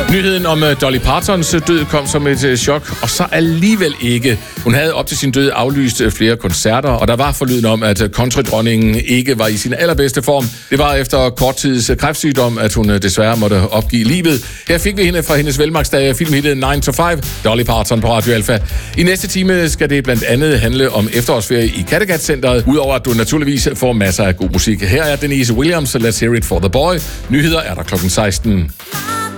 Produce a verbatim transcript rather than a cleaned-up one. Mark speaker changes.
Speaker 1: Nyheden om Dolly Partons død kom som et chok, og så alligevel ikke. Hun havde op til sin død aflyst flere koncerter, og der var forlyden om, at countrydronningen ikke var i sin allerbedste form. Det var efter kort tids kræftsygdom, at hun desværre måtte opgive livet. Her fik vi hende fra hendes velmagtsdage, filmhittet nine to five, Dolly Parton på Radio Alpha. I næste time skal det blandt andet handle om efterårsferie i Kattegat-centret, udover at du naturligvis får masser af god musik. Her er Denise Williams, Let's Hear It for the Boy. Nyheder er der klokken seksten.